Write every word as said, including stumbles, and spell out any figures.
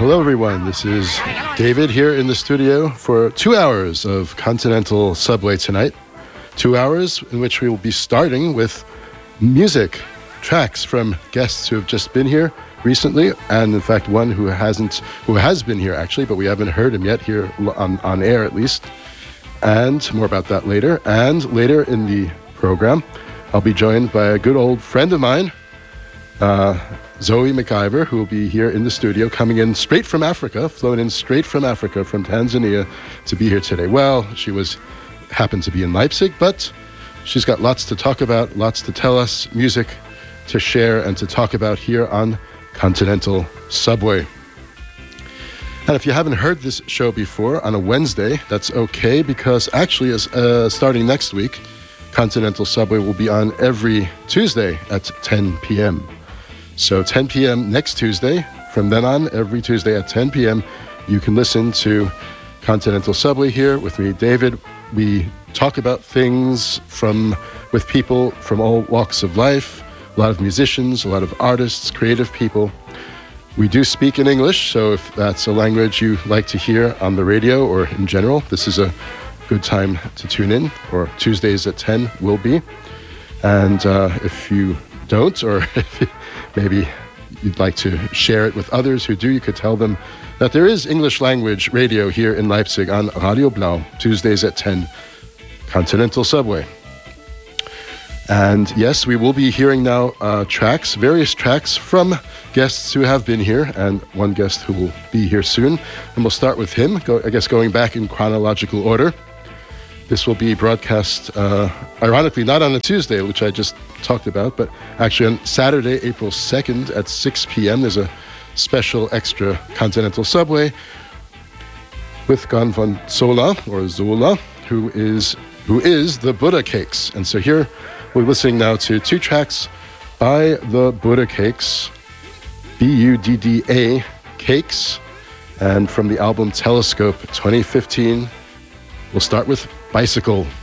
Hello everyone, this is David here in the studio for two hours of Continental Subway tonight. Two hours in which we will be starting with music, tracks from guests who have just been here recently, and in fact one who hasn't, who has been here actually, but we haven't heard him yet here on, on air at least. And more about that later. And later in the program, I'll be joined by a good old friend of mine, uh, Zoe McIver, who will be here in the studio, coming in straight from Africa, flown in straight from Africa, from Tanzania, to be here today. Well, she was happened to be in Leipzig, but she's got lots to talk about, lots to tell us, music to share and to talk about here on Continental Subway. And if you haven't heard this show before on a Wednesday, that's okay, because actually, as, uh, starting next week, Continental Subway will be on every Tuesday at ten p.m. So ten p.m. next Tuesday. From then on, every Tuesday at ten p.m., you can listen to Continental Subway here with me, David. We talk about things from with people from all walks of life, a lot of musicians, a lot of artists, creative people. We do speak in English, so if that's a language you like to hear on the radio or in general, this is a good time to tune in, or Tuesdays at ten will be. And uh, if you don't, or if maybe you'd like to share it with others who do, you could tell them that there is English language radio here in Leipzig on Radio Blau, Tuesdays at ten, Continental Subway. And yes, we will be hearing now uh, tracks, various tracks from guests who have been here, and one guest who will be here soon. And we'll start with him, go, I guess going back in chronological order. This will be broadcast, uh, ironically, not on a Tuesday, which I just talked about, but actually on Saturday, April second at six p.m. There's a special extra Continental Subway with Gan van Zola, or Zola, who is who is the Buddha Cakes. And so here we're listening now to two tracks by the Buddha Cakes, B U D D A Cakes, and from the album Telescope twenty fifteen, we'll start with Bicycle.